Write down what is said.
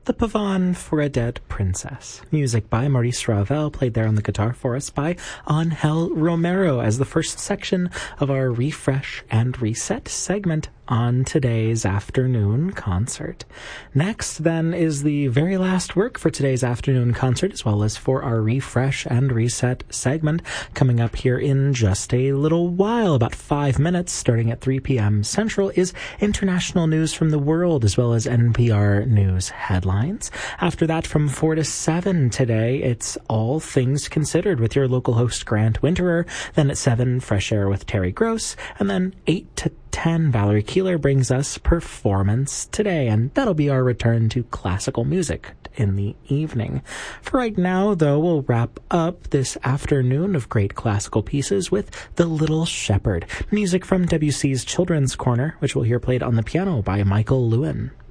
The Pavane for a Dead Princess. Music by Maurice Ravel, played there on the guitar for us by Angel Romero as the first section of our Refresh and Reset segment on today's afternoon concert. Next, then, is the very last work for today's afternoon concert, as well as for our Refresh and Reset segment, coming up here in just a little while, about 5 minutes, starting at 3 p.m. Central, is international news from the world, as well as NPR News headlines. After that, from 4 to 7 today, it's All Things Considered with your local host, Grant Winterer. Then at 7, Fresh Air with Terry Gross. And then 8 to 10, Valerie Keeler brings us Performance Today, and that'll be our return to classical music in the evening. For right now, though, we'll wrap up this afternoon of great classical pieces with The Little Shepherd, music from Debussy's Children's Corner, which we'll hear played on the piano by Michael Lewin.